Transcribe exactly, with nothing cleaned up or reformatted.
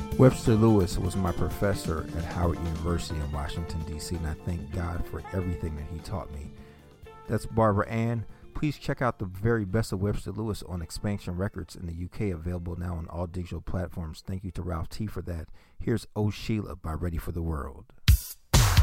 Webster Lewis was my professor at Howard University in Washington, D C, and I thank God for everything that he taught me. That's Barbara Ann. Please check out the very best of Webster Lewis on Expansion Records in the U K, available now on all digital platforms. Thank you to Ralph T for that. Here's Oh Sheila by Ready for the World.